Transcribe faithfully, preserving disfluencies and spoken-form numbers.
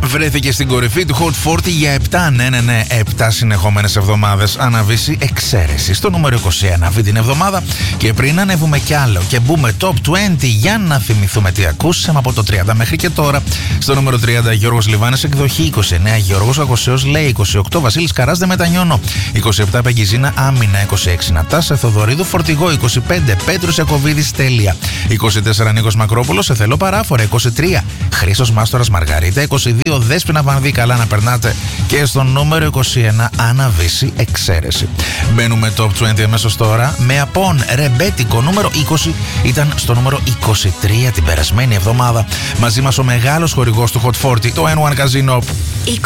βρέθηκε στην κορυφή του Hot σαράντα για επτά, ναι, ναι, ναι, επτά συνεχόμενες εβδομάδες. Αναβήσει εξαίρεση στο νούμερο είκοσι ένα αυτή την εβδομάδα. Και πριν ανέβουμε κι άλλο και μπούμε top είκοσι για να θυμηθούμε τι ακούσαμε από το τριάντα μέχρι και τώρα. Στο νούμερο τριάντα Γιώργος Λιβάνης, εκδοχή. είκοσι εννέα Γιώργος Αγωσέος, λέει. είκοσι οκτώ Βασίλης Καράς, δεν μετανιώνω. είκοσι επτά Πεγγιζίνα, Άμυνα. είκοσι έξι Νατάσα Θοδωρίδου, Φορτηγό. είκοσι πέντε Πέτρος Ιακωβίδης, Τέλεια. είκοσι τέσσερα Νίκος Μακρόπουλος, Σε θέλω παράφορα. είκοσι τρία Χρήστος Μάστορας, Μαργαρίτα. είκοσι δύο Δέσποινα Βανδύ, καλά να περνάτε. Και στο νούμερο είκοσι ένα Αναβήσει εξαίρεση. Μπαίνουμε top είκοσι αμέσως τώρα με Απόν Ρεμπέτικο. Νούμερο είκοσι ήταν στο νούμερο είκοσι τρία την περασμένη εβδομάδα. Μαζί μας ο μεγάλος χορηγός του Hot σαράντα, το N one Casino.